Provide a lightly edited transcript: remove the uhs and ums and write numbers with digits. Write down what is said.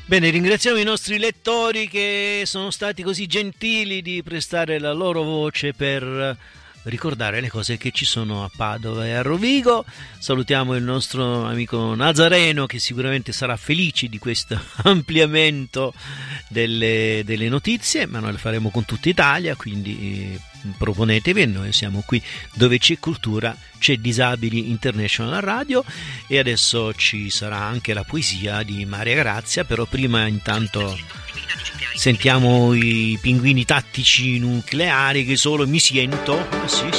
Bene, ringraziamo i nostri lettori che sono stati così gentili di prestare la loro voce per ricordare le cose che ci sono a Padova e a Rovigo. Salutiamo il nostro amico Nazareno, che sicuramente sarà felice di questo ampliamento delle notizie, ma noi lo faremo con tutta Italia, quindi proponetevi e noi siamo qui dove c'è cultura, c'è Disabili International Radio. E adesso ci sarà anche la poesia di Maria Grazia, però prima intanto sentiamo i pinguini tattici nucleari che solo mi sento. Sì,